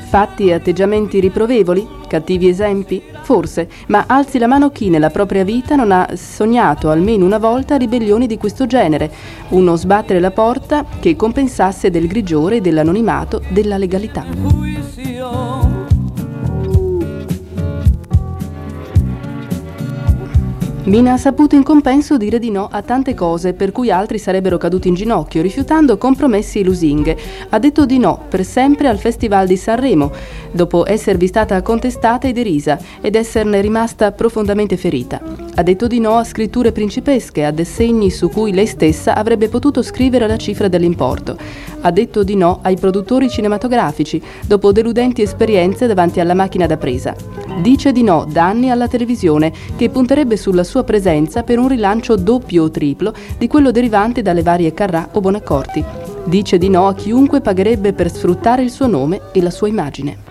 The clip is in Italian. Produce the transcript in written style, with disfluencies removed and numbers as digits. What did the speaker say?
Fatti e atteggiamenti riprovevoli? Cattivi esempi? Forse, ma alzi la mano chi nella propria vita non ha sognato almeno una volta ribellioni di questo genere, uno sbattere la porta che compensasse del grigiore e dell'anonimato della legalità. Mina ha saputo in compenso dire di no a tante cose per cui altri sarebbero caduti in ginocchio, rifiutando compromessi e lusinghe. Ha detto di no per sempre al Festival di Sanremo, dopo esservi stata contestata e derisa ed esserne rimasta profondamente ferita. Ha detto di no a scritture principesche, a dissegni su cui lei stessa avrebbe potuto scrivere la cifra dell'importo. Ha detto di no ai produttori cinematografici, dopo deludenti esperienze davanti alla macchina da presa. Dice di no da anni alla televisione, che punterebbe sulla sua presenza per un rilancio doppio o triplo di quello derivante dalle varie Carrà o Bonaccorti. Dice di no a chiunque pagherebbe per sfruttare il suo nome e la sua immagine.